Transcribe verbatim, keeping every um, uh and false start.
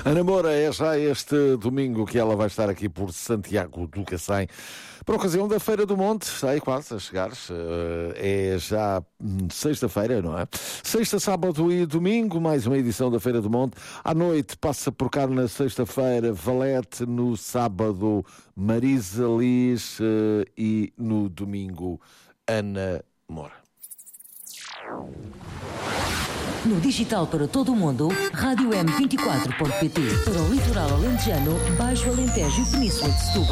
Ana Moura, é já este domingo que ela vai estar aqui por Santiago do Cacém, por ocasião da Feira do Monte. Está aí quase a chegar. É já sexta-feira, não é? Sexta, sábado e domingo, mais uma edição da Feira do Monte. À noite passa por cá na sexta-feira Valete, no sábado Marisa Liz e no domingo Ana Moura. No digital para todo o mundo, rádio m vinte e quatro ponto pt. Para o litoral alentejano, Baixo Alentejo e Península de Setúbal.